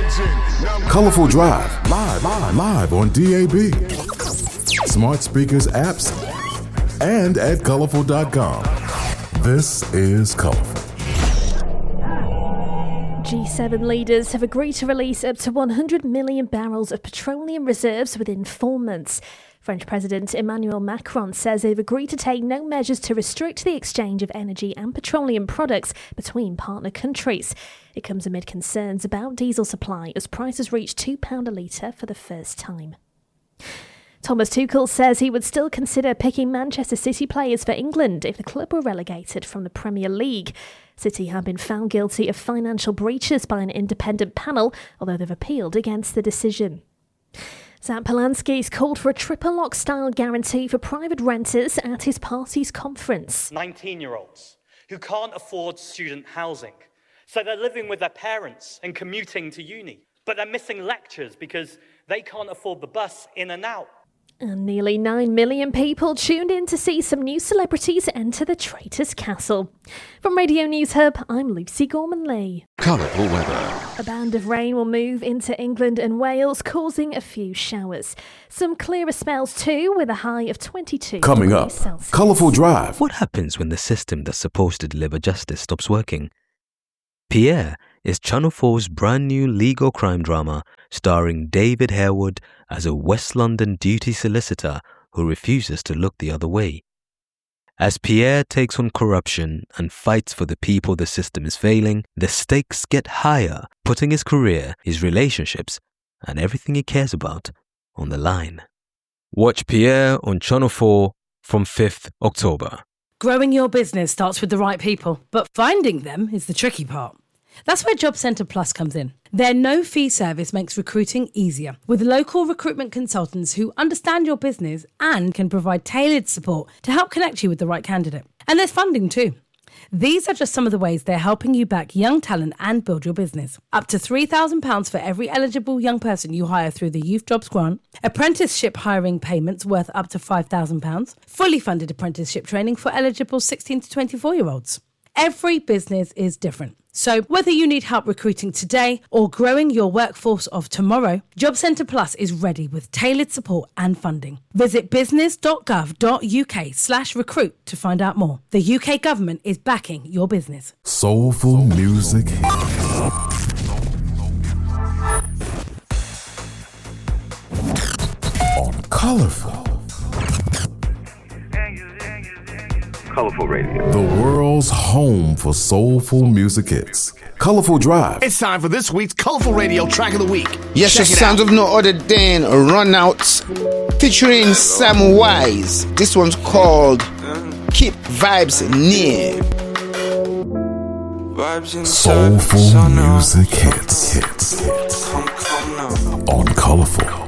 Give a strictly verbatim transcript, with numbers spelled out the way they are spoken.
Colorful Drive, live, live, live on D A B, smart speakers, apps, and at colorful dot com. This is Colorful. G seven leaders have agreed to release up to one hundred million barrels of petroleum reserves within four months. French President Emmanuel Macron says they've agreed to take no measures to restrict the exchange of energy and petroleum products between partner countries. It comes amid concerns about diesel supply as prices reach two pounds a litre for the first time. Thomas Tuchel says he would still consider picking Manchester City players for England if the club were relegated from the Premier League. City have been found guilty of financial breaches by an independent panel, although they've appealed against the decision. Zach Polanski's called for a triple lock-style guarantee for private renters at his party's conference. nineteen-year-olds who can't afford student housing, so they're living with their parents and commuting to uni, but they're missing lectures because they can't afford the bus in and out. And nearly nine million people tuned in to see some new celebrities enter the Traitors' Castle. From Radio News Hub, I'm Lucy Gorman-Lee. Colourful weather. A band of rain will move into England and Wales, causing a few showers. Some clearer spells too, with a high of twenty-two Coming up, Celsius. Colourful Drive. What happens when the system that's supposed to deliver justice stops working? Pierre is Channel four's brand new legal crime drama starring David Harewood as a West London duty solicitor who refuses to look the other way. As Pierre takes on corruption and fights for the people the system is failing, the stakes get higher, putting his career, his relationships, and everything he cares about on the line. Watch Pierre on Channel four from fifth October. Growing your business starts with the right people, but finding them is the tricky part. That's where Job Centre Plus comes in. Their no-fee service makes recruiting easier, with local recruitment consultants who understand your business and can provide tailored support to help connect you with the right candidate. And there's funding too. These are just some of the ways they're helping you back young talent and build your business. Up to three thousand pounds for every eligible young person you hire through the Youth Jobs Grant, apprenticeship hiring payments worth up to five thousand pounds, fully funded apprenticeship training for eligible sixteen to twenty-four-year-olds. Every business is different. So whether you need help recruiting today or growing your workforce of tomorrow, Job Centre Plus is ready with tailored support and funding. Visit business.gov.uk slash recruit to find out more. The U K government is backing your business. Soulful music. On Colorful. Colorful Radio. The world's home for soulful music hits. Colorful Drive. It's time for this week's Colorful Radio Track of the Week. Yes, the sound of no other than Runouts featuring Sam Wise. This one's called Keep Vibes Near. Soulful music hits. hits. hits. On Colorful.